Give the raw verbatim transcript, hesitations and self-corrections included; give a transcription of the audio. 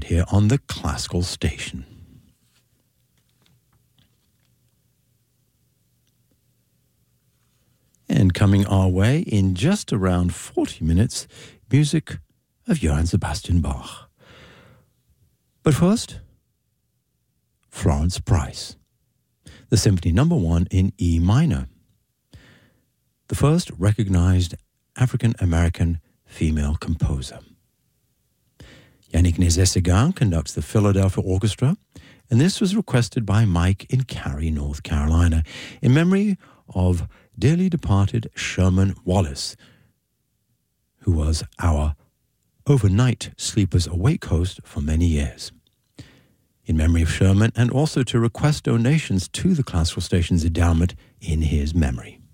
here on the Classical Station. And coming our way in just around forty minutes, music of Johann Sebastian Bach. But first, Florence Price, the Symphony Number One in E minor, the first recognized African-American female composer. Yannick Nézet-Séguin conducts the Philadelphia Orchestra, and this was requested by Mike in Cary, North Carolina, in memory of dearly departed Sherman Wallace, who was our overnight Sleepers Awake host for many years. In memory of Sherman, and also to request donations to the Classical Station's endowment in his memory.